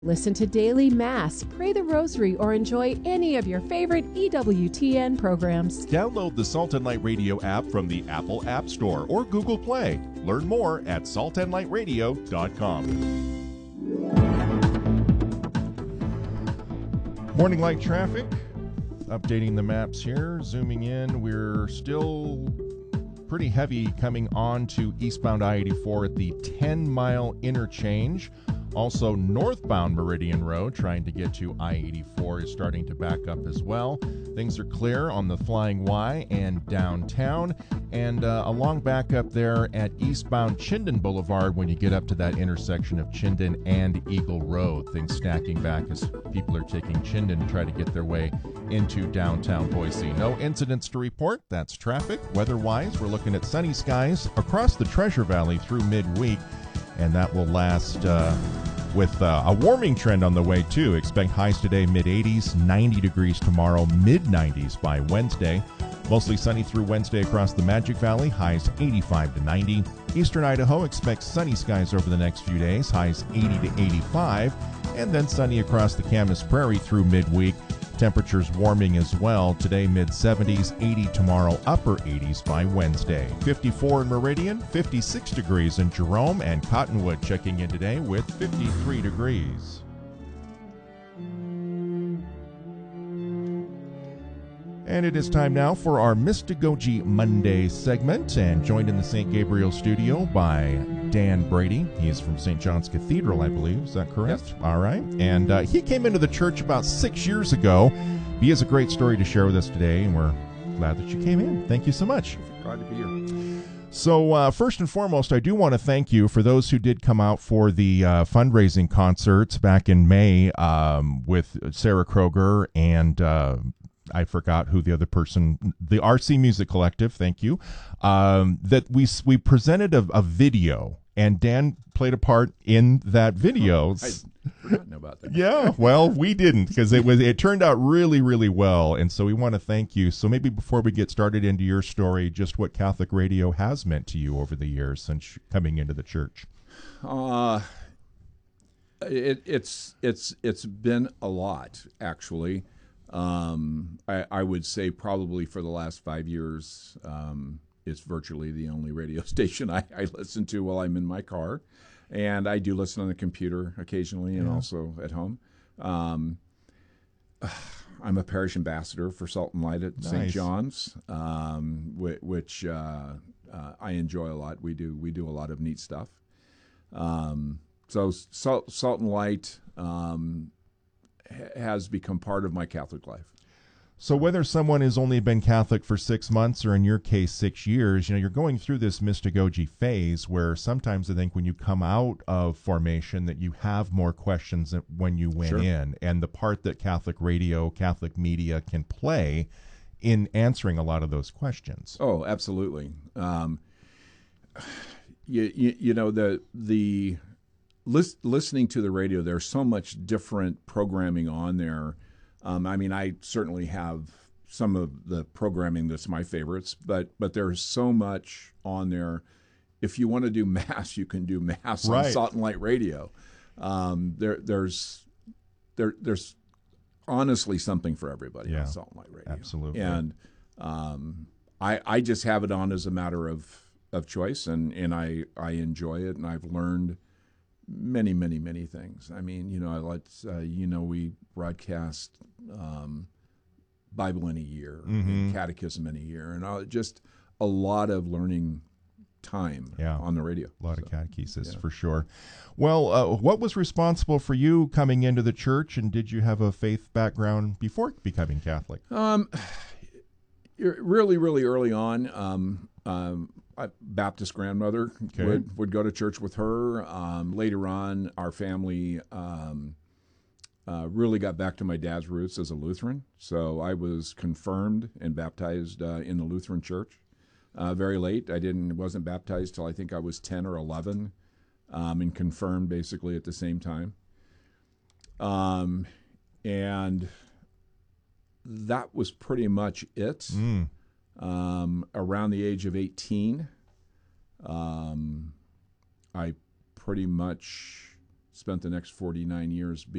Listen to Daily Mass, pray the Rosary, or enjoy any of your favorite EWTN programs. Download the Salt and Light Radio app from the Apple App Store or Google Play. Learn more at saltandlightradio.com. Morning light traffic. Updating the maps here. Zooming in, we're still pretty heavy coming on to eastbound I-84 at the 10-mile interchange. Also, northbound Meridian Road, trying to get to I-84, is starting to back up as well. Things are clear on the Flying Y and downtown. And a long backup there at eastbound Chinden Boulevard when you get up to that intersection of Chinden and Eagle Road. Things stacking back as people are taking Chinden to try to get their way into downtown Boise. No incidents to report. That's traffic. Weather-wise, we're looking at sunny skies across the Treasure Valley through midweek. And that will last with a warming trend on the way, too. Expect highs today, mid-80s, 90 degrees tomorrow, mid-90s by Wednesday. Mostly sunny through Wednesday across the Magic Valley, highs 85 to 90. Eastern Idaho expects sunny skies over the next few days, highs 80 to 85. And then sunny across the Camas Prairie through midweek. Temperatures warming as well. Today, mid-70s, 80 tomorrow, upper 80s by Wednesday. 54 in Meridian, 56 degrees in Jerome, and Cottonwood checking in today with 53 degrees. And it is time now for our Mystagogy Monday segment, and joined in the St. Gabriel studio by Dan Brady. He is from St. John's Cathedral, I believe. Is that correct? Yes. All right. And he came into the church about 6 years ago. He has a great story to share with us today, and we're glad that you came in. Thank you so much. Glad to be here. So first and foremost, I do want to thank you for those who did come out for the fundraising concerts back in May with Sarah Kroger and I forgot who the other person, the RC Music Collective, thank you, that we presented a video, and Dan played a part in that video. I'd forgotten about that. Yeah, well, we didn't, because it turned out really, really well, and so we want to thank you. So maybe before we get started into your story, just what Catholic radio has meant to you over the years since coming into the church. It's been a lot, actually. I would say probably for the last 5 years, it's virtually the only radio station I listen to while I'm in my car. And I do listen on the computer occasionally and also at home. I'm a parish ambassador for Salt and Light at St. John's, which I enjoy a lot. We do a lot of neat stuff. So Salt and Light has become part of my Catholic life. So whether someone has only been Catholic for 6 months or in your case 6 years, you're going through this mystagogy phase where sometimes I think when you come out of formation that you have more questions than when you went in, and the part that Catholic radio, Catholic media can play in answering a lot of those questions. Oh, absolutely. The listening to the radio, there's so much different programming on there. I certainly have some of the programming that's my favorites, but there's so much on there. If you want to do Mass, you can do Mass on Salt and Light Radio. There's honestly something for everybody on Salt and Light Radio. Absolutely. And I just have it on as a matter of choice, and I enjoy it, and I've learned many, many, many things. We broadcast Bible in a year, and Catechism in a year, and just a lot of learning time on the radio. A lot of catechesis for sure. Well, what was responsible for you coming into the church, and did you have a faith background before becoming Catholic? Really, really early on, Baptist grandmother would go to church with her. Later on, our family really got back to my dad's roots as a Lutheran. So I was confirmed and baptized in the Lutheran church very late. I wasn't baptized till I think I was 10 or 11, and confirmed basically at the same time. And that was pretty much it. Around the age of 18, I pretty much spent the next 49 years